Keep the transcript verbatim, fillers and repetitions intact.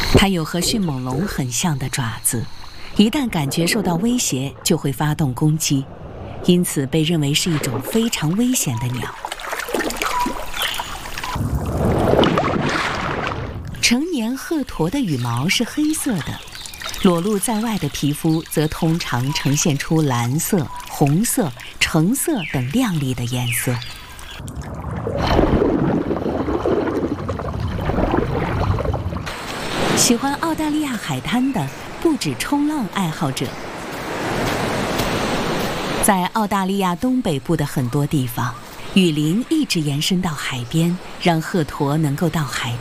它有和迅猛龙很像的爪子，一旦感觉受到威胁，就会发动攻击，因此被认为是一种非常危险的鸟。成年鹤鸵的羽毛是黑色的，裸露在外的皮肤则通常呈现出蓝色、红色、橙色等亮丽的颜色。喜欢澳大利亚海滩的不止冲浪爱好者，在澳大利亚东北部的很多地方，雨林一直延伸到海边，让鹤鸵能够到海